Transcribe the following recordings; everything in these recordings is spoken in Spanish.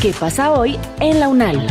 ¿Qué pasa hoy en la UNAL?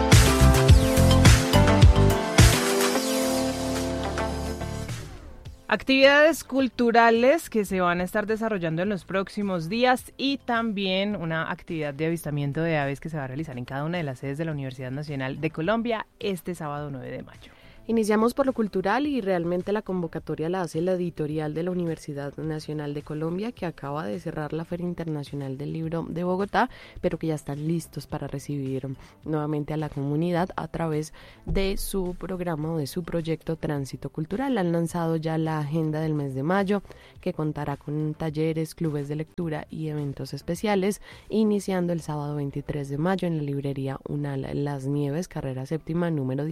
Actividades culturales que se van a estar desarrollando en los próximos días y también una actividad de avistamiento de aves que se va a realizar en cada una de las sedes de la Universidad Nacional de Colombia este sábado 9 de mayo. Iniciamos por lo cultural y realmente la convocatoria la hace la editorial de la Universidad Nacional de Colombia, que acaba de cerrar la Feria Internacional del Libro de Bogotá, pero que ya están listos para recibir nuevamente a la comunidad a través de su programa o de su proyecto Tránsito Cultural. Han lanzado ya la agenda del mes de mayo, que contará con talleres, clubes de lectura y eventos especiales, iniciando el sábado 23 de mayo en la librería UNAL Las Nieves, carrera séptima, número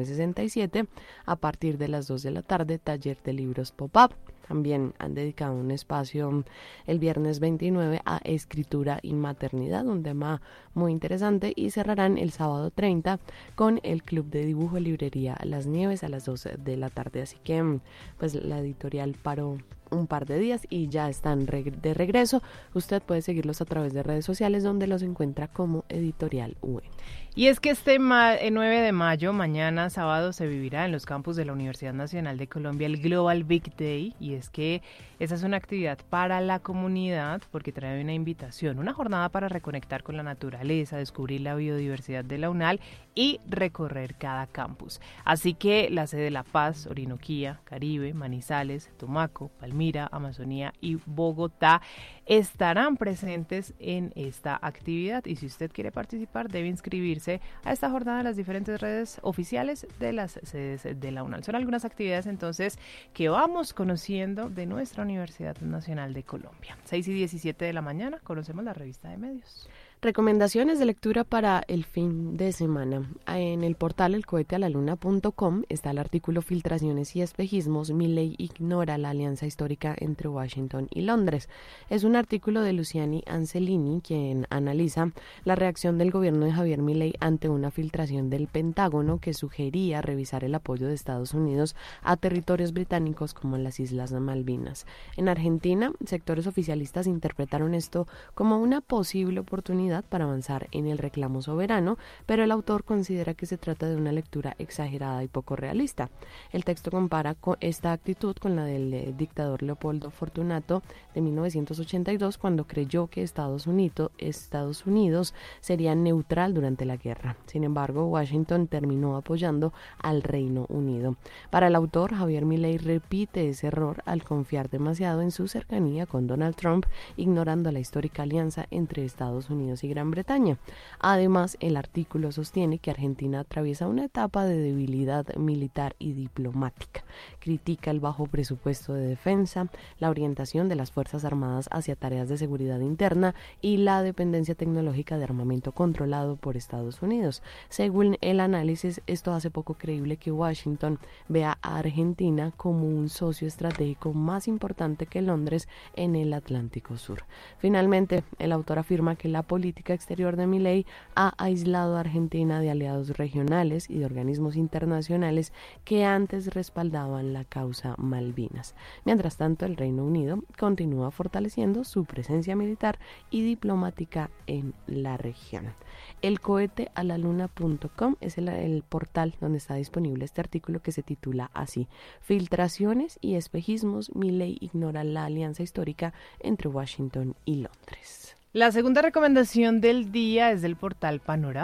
1967, a partir de las 2 de la tarde, taller de libros pop-up. También han dedicado un espacio el viernes 29 a escritura y maternidad, un tema muy interesante, y cerrarán el sábado 30 con el Club de Dibujo Librería Las Nieves a las 2 de la tarde. Así que pues la editorial paró un par de días y ya están de regreso. Usted puede seguirlos a través de redes sociales, donde los encuentra como Editorial UE. Y es que este 9 de mayo, mañana sábado, se vivirá en los campus de la Universidad Nacional de Colombia el Global Big Day, y es que esa es una actividad para la comunidad porque trae una invitación, una jornada para reconectar con la naturaleza, descubrir la biodiversidad de la UNAL y recorrer cada campus. Así que la sede de La Paz, Orinoquía, Caribe, Manizales, Tumaco, Palmira, Amazonía y Bogotá estarán presentes en esta actividad, y si usted quiere participar debe inscribirse a esta jornada en las diferentes redes oficiales de las sedes de la UNAL. Son algunas actividades entonces que vamos conociendo de nuestra Universidad Nacional de Colombia. 6:17 de la mañana, conocemos la revista de medios. Recomendaciones de lectura para el fin de semana. En el portal elcohetealaluna.com está el artículo Filtraciones y espejismos, Milei ignora la alianza histórica entre Washington y Londres. Es un artículo de Luciani Ancelini, quien analiza la reacción del gobierno de Javier Milei ante una filtración del Pentágono que sugería revisar el apoyo de Estados Unidos a territorios británicos como las Islas Malvinas. En Argentina, sectores oficialistas interpretaron esto como una posible oportunidad para avanzar en el reclamo soberano, pero el autor considera que se trata de una lectura exagerada y poco realista. El texto compara esta actitud con la del dictador Leopoldo Fortunato de 1982, cuando creyó que Estados Unidos sería neutral durante la guerra. Sin embargo, Washington terminó apoyando al Reino Unido. Para el autor, Javier Milei repite ese error al confiar demasiado en su cercanía con Donald Trump, ignorando la histórica alianza entre Estados Unidos y Gran Bretaña. Además, el artículo sostiene que Argentina atraviesa una etapa de debilidad militar y diplomática. Critica el bajo presupuesto de defensa, la orientación de las Fuerzas Armadas hacia tareas de seguridad interna y la dependencia tecnológica de armamento controlado por Estados Unidos. Según el análisis, esto hace poco creíble que Washington vea a Argentina como un socio estratégico más importante que Londres en el Atlántico Sur. Finalmente, el autor afirma que la política exterior de Milei ha aislado a Argentina de aliados regionales y de organismos internacionales que antes respaldaban la causa Malvinas. Mientras tanto, el Reino Unido continúa fortaleciendo su presencia militar y diplomática en la región. Elcohetealaluna.com es el portal donde está disponible este artículo, que se titula así: Filtraciones y espejismos, Milei ignora la alianza histórica entre Washington y Londres. La segunda recomendación del día es del portal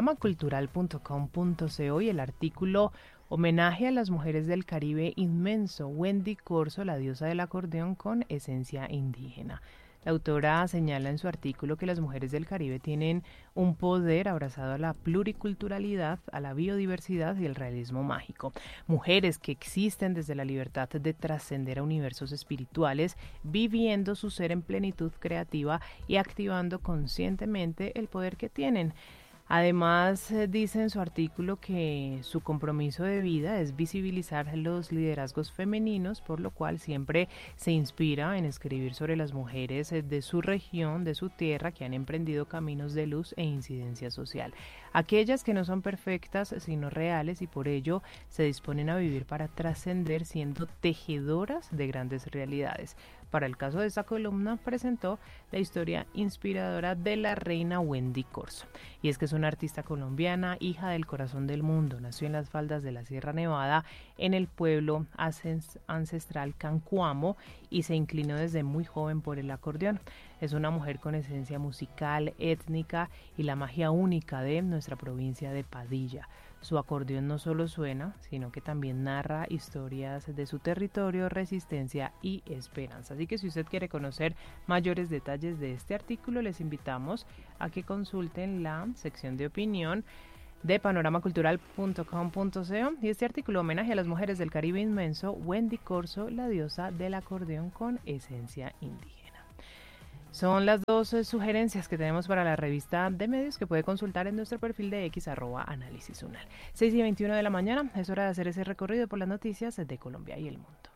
panoramacultural.com.co y el artículo Homenaje a las mujeres del Caribe inmenso, Wendy Corso, la diosa del acordeón con esencia indígena. La autora señala en su artículo que las mujeres del Caribe tienen un poder abrazado a la pluriculturalidad, a la biodiversidad y el realismo mágico. Mujeres que existen desde la libertad de trascender a universos espirituales, viviendo su ser en plenitud creativa y activando conscientemente el poder que tienen. Además, dice en su artículo que su compromiso de vida es visibilizar los liderazgos femeninos, por lo cual siempre se inspira en escribir sobre las mujeres de su región, de su tierra, que han emprendido caminos de luz e incidencia social. Aquellas que no son perfectas, sino reales, y por ello se disponen a vivir para trascender siendo tejedoras de grandes realidades. Para el caso de esta columna presentó la historia inspiradora de la reina Wendy Corzo. Y es que es una artista colombiana, hija del corazón del mundo. Nació en las faldas de la Sierra Nevada, en el pueblo ancestral Cancuamo, y se inclinó desde muy joven por el acordeón. Es una mujer con esencia musical, étnica y la magia única de nuestra provincia de Padilla. Su acordeón no solo suena, sino que también narra historias de su territorio, resistencia y esperanza. Así que si usted quiere conocer mayores detalles de este artículo, les invitamos a que consulten la sección de opinión de panoramacultural.com.co, y este artículo homenaje a las mujeres del Caribe inmenso, Wendy Corzo, la diosa del acordeón con esencia indígena. Son las dos sugerencias que tenemos para la revista de medios que puede consultar en nuestro perfil de X @análisis unal. 6:21 de la mañana, es hora de hacer ese recorrido por las noticias de Colombia y el mundo.